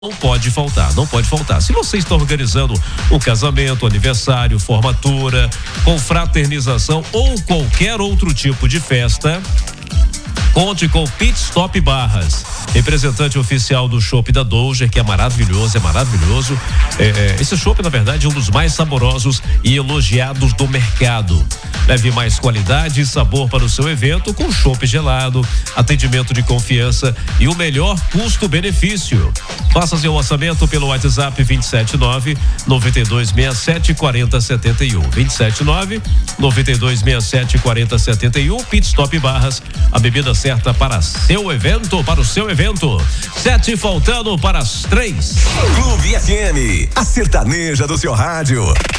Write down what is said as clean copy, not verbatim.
Não pode faltar, não pode faltar. Se você está organizando um casamento, aniversário, formatura, confraternização ou qualquer outro tipo de festa, conte com Pit Stop Barras, representante oficial do chopp da Dolger, que é maravilhoso, esse chopp, na verdade, é um dos mais saborosos e elogiados do mercado. Leve mais qualidade e sabor para o seu evento com chopp gelado, atendimento de confiança e o melhor custo-benefício. Faça seu orçamento pelo WhatsApp 279-9267-4071. 279-9267-4071. Pit Stop Barras, a bebida certa para seu evento, para o seu evento. 7 faltando para as 3. Clube FM, a sertaneja do seu rádio.